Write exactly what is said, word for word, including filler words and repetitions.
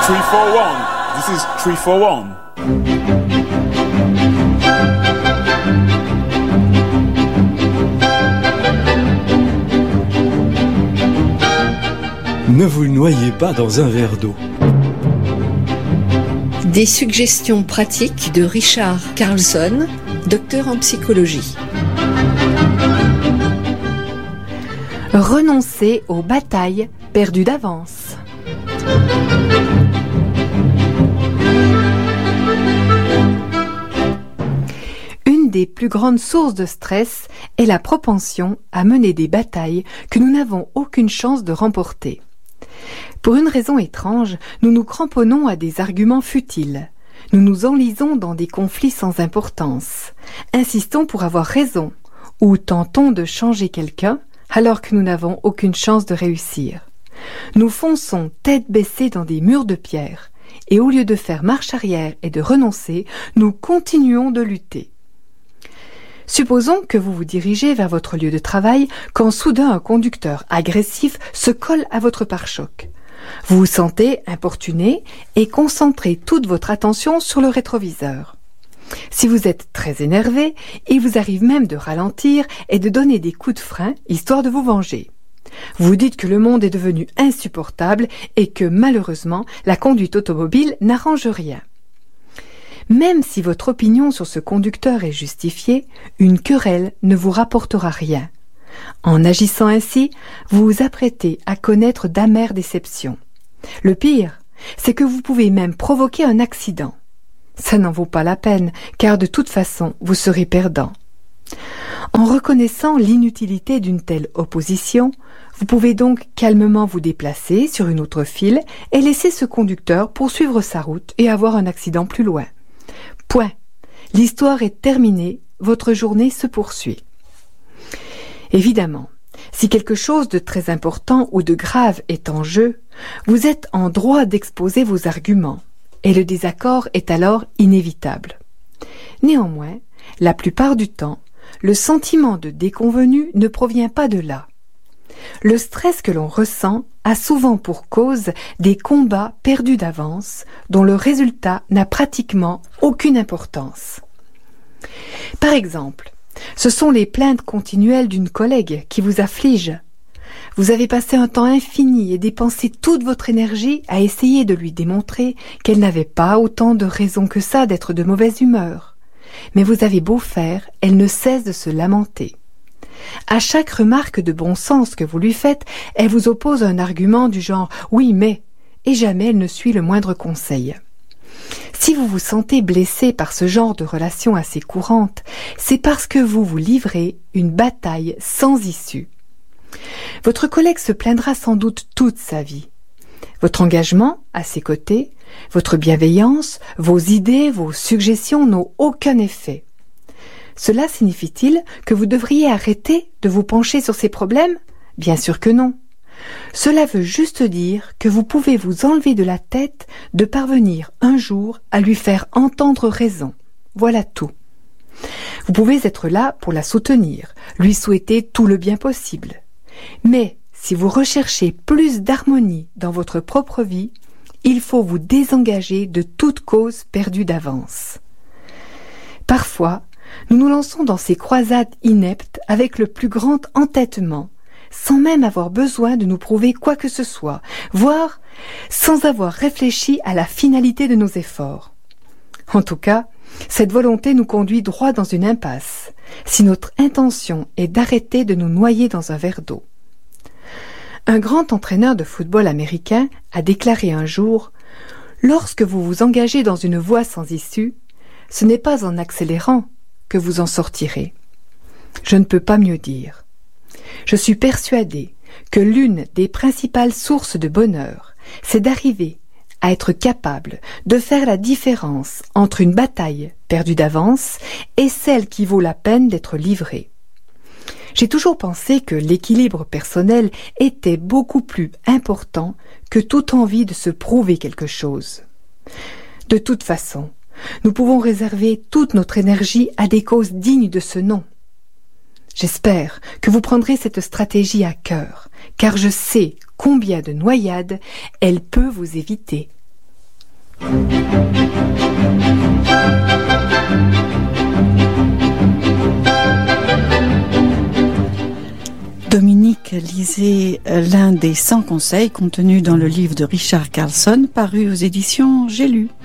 three four one. This is three four one. Ne vous noyez pas dans un verre d'eau. Des suggestions pratiques de Richard Carlson, docteur en psychologie. Renoncer aux batailles perdues d'avance. Une des plus grandes sources de stress est la propension à mener des batailles que nous n'avons aucune chance de remporter. Pour une raison étrange, nous nous cramponnons à des arguments futiles. Nous nous enlisons dans des conflits sans importance. Insistons pour avoir raison, ou tentons de changer quelqu'un alors que nous n'avons aucune chance de réussir. Nous fonçons tête baissée dans des murs de pierre, et au lieu de faire marche arrière et de renoncer, nous continuons de lutter. Supposons que vous vous dirigez vers votre lieu de travail quand soudain un conducteur agressif se colle à votre pare-choc. Vous vous sentez importuné et concentrez toute votre attention sur le rétroviseur. Si vous êtes très énervé, il vous arrive même de ralentir et de donner des coups de frein histoire de vous venger. Vous dites que le monde est devenu insupportable et que malheureusement la conduite automobile n'arrange rien. Même si votre opinion sur ce conducteur est justifiée, une querelle ne vous rapportera rien. En agissant ainsi, vous vous apprêtez à connaître d'amères déceptions. Le pire, c'est que vous pouvez même provoquer un accident. Ça n'en vaut pas la peine, car de toute façon, vous serez perdant. En reconnaissant l'inutilité d'une telle opposition, vous pouvez donc calmement vous déplacer sur une autre file et laisser ce conducteur poursuivre sa route et avoir un accident plus loin. Point. L'histoire est terminée, votre journée se poursuit. Évidemment, si quelque chose de très important ou de grave est en jeu, vous êtes en droit d'exposer vos arguments, et le désaccord est alors inévitable. Néanmoins, la plupart du temps, le sentiment de déconvenu ne provient pas de là. Le stress que l'on ressent a souvent pour cause des combats perdus d'avance, dont le résultat n'a pratiquement aucune importance. Par exemple, ce sont les plaintes continuelles d'une collègue qui vous affligent. Vous avez passé un temps infini et dépensé toute votre énergie à essayer de lui démontrer qu'elle n'avait pas autant de raison que ça d'être de mauvaise humeur. Mais vous avez beau faire, elle ne cesse de se lamenter. À chaque remarque de bon sens que vous lui faites, elle vous oppose un argument du genre « oui, mais » et jamais elle ne suit le moindre conseil. Si vous vous sentez blessé par ce genre de relation assez courante, c'est parce que vous vous livrez une bataille sans issue. Votre collègue se plaindra sans doute toute sa vie. Votre engagement à ses côtés, votre bienveillance, vos idées, vos suggestions n'ont aucun effet. Cela signifie-t-il que vous devriez arrêter de vous pencher sur ces problèmes ? Bien sûr que non. Cela veut juste dire que vous pouvez vous enlever de la tête de parvenir un jour à lui faire entendre raison. Voilà tout. Vous pouvez être là pour la soutenir, lui souhaiter tout le bien possible. Mais si vous recherchez plus d'harmonie dans votre propre vie, il faut vous désengager de toute cause perdue d'avance. Parfois, nous nous lançons dans ces croisades ineptes avec le plus grand entêtement, sans même avoir besoin de nous prouver quoi que ce soit, voire sans avoir réfléchi à la finalité de nos efforts. En tout cas, cette volonté nous conduit droit dans une impasse, si notre intention est d'arrêter de nous noyer dans un verre d'eau. Un grand entraîneur de football américain a déclaré un jour « Lorsque vous vous engagez dans une voie sans issue, ce n'est pas en accélérant que vous en sortirez. » Je ne peux pas mieux dire. Je suis persuadé que l'une des principales sources de bonheur, c'est d'arriver à être capable de faire la différence entre une bataille perdue d'avance et celle qui vaut la peine d'être livrée. J'ai toujours pensé que l'équilibre personnel était beaucoup plus important que toute envie de se prouver quelque chose. De toute façon, nous pouvons réserver toute notre énergie à des causes dignes de ce nom. J'espère que vous prendrez cette stratégie à cœur, car je sais combien de noyades elle peut vous éviter. Dominique lisait l'un des cent conseils contenus dans le livre de Richard Carlson paru aux éditions J'ai lu.